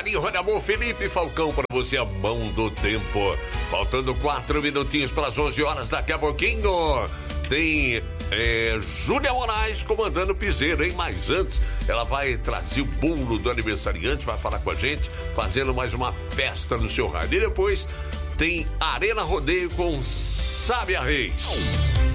devagarinho, roda amor, Felipe Falcão para você, a mão do tempo. Faltando 4 minutinhos para as 11 horas, daqui a pouquinho tem Júlia Moraes comandando o piseiro, hein? Mas antes, ela vai trazer o bolo do aniversariante, vai falar com a gente, fazendo mais uma festa no seu rádio. E depois tem Arena Rodeio com Sábia Reis.